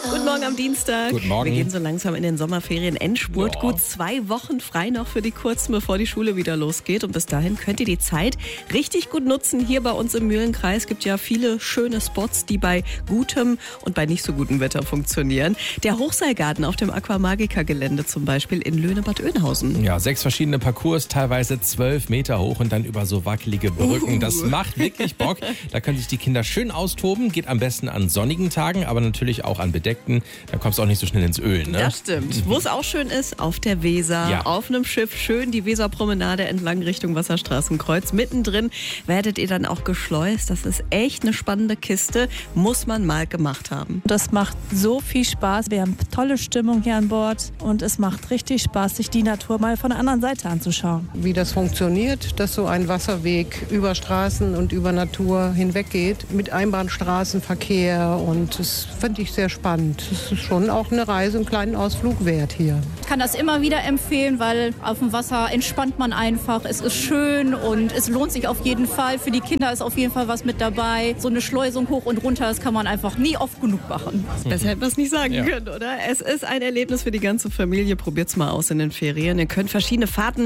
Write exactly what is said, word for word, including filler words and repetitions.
Guten Morgen am Dienstag. Guten Morgen. Wir gehen so langsam in den Sommerferien Endspurt. Ja. Gut zwei Wochen frei noch für die Kurzen, bevor die Schule wieder losgeht. Und bis dahin könnt ihr die Zeit richtig gut nutzen. Hier bei uns im Mühlenkreis gibt ja viele schöne Spots, die bei gutem und bei nicht so gutem Wetter funktionieren. Der Hochseilgarten auf dem Aquamagica-Gelände zum Beispiel in Löhne-Bad Oeynhausen. Ja, sechs verschiedene Parcours, teilweise zwölf Meter hoch und dann über so wackelige Brücken. Uh. Das macht wirklich Bock. Da können sich die Kinder schön austoben. Geht am besten an sonnigen Tagen, aber natürlich auch an bedeckten. Da kommst du auch nicht so schnell ins Öl, ne? Das stimmt. Wo es auch schön ist, auf der Weser, Ja. auf einem Schiff, schön die Weserpromenade entlang Richtung Wasserstraßenkreuz. Mittendrin werdet ihr dann auch geschleust. Das ist echt eine spannende Kiste, muss man mal gemacht haben. Das macht so viel Spaß. Wir haben tolle Stimmung hier an Bord und es macht richtig Spaß, sich die Natur mal von der anderen Seite anzuschauen. Wie das funktioniert, dass so ein Wasserweg über Straßen und über Natur hinweg geht, mit Einbahnstraßenverkehr, und das finde ich sehr spannend. Es ist schon auch eine Reise, einen kleinen Ausflug wert hier. Ich kann das immer wieder empfehlen, weil auf dem Wasser entspannt man einfach. Es ist schön und es lohnt sich auf jeden Fall. Für die Kinder ist auf jeden Fall was mit dabei. So eine Schleusung hoch und runter, das kann man einfach nie oft genug machen. Besser hätte man es nicht sagen Ja. können, oder? Es ist ein Erlebnis für die ganze Familie. Probiert's mal aus in den Ferien. Ihr könnt verschiedene Fahrten